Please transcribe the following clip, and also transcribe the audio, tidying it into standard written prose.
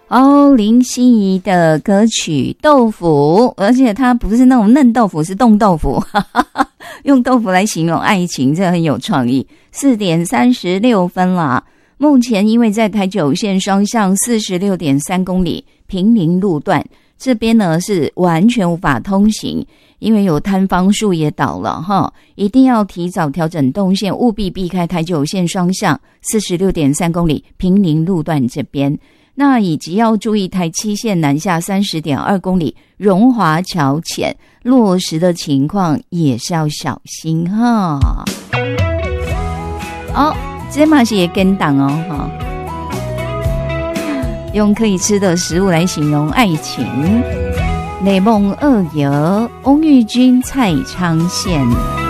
林心怡的歌曲《豆腐》，而且它不是那种嫩豆腐，是冻豆腐，用豆腐来形容爱情，这很有创意。4点36分啦。目前因为在台九线双向46.3公里平林路段这边呢是完全无法通行，因为有摊方树也倒了哈，一定要提早调整动线，务必避开台九线双向46.3公里平林路段这边。那以及要注意台七线南下30.2公里荣华桥前落实的情况也是要小心哈。这嘛是也跟档哈，用可以吃的食物来形容爱情。雷梦二游翁玉君蔡昌宪。